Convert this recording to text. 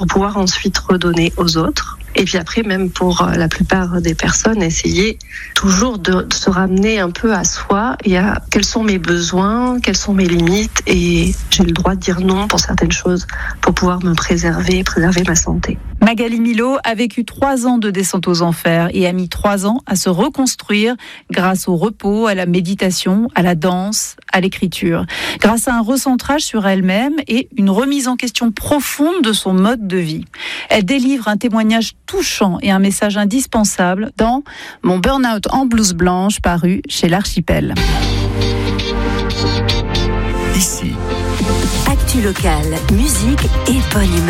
pour pouvoir ensuite redonner aux autres. Et puis après, même pour la plupart des personnes, essayer toujours de se ramener un peu à soi et à quels sont mes besoins, quelles sont mes limites, et j'ai le droit de dire non pour certaines choses pour pouvoir me préserver ma santé. Magali Milot a vécu 3 ans de descente aux enfers et a mis 3 ans à se reconstruire grâce au repos, à la méditation, à la danse, à l'écriture. Grâce à un recentrage sur elle-même et une remise en question profonde de son mode de vie. Elle délivre un témoignage touchant et un message indispensable dans Mon burn-out en blouse blanche, paru chez l'Archipel. Ici. Actu locale, musique et bonne humeur.